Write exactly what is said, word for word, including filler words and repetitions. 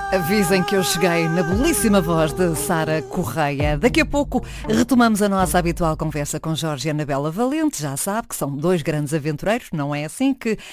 Avisem que eu cheguei na belíssima voz de Sara Correia. Daqui a pouco retomamos a nossa habitual conversa com Jorge e Anabela Valente. Já sabe que são dois grandes aventureiros, não é assim que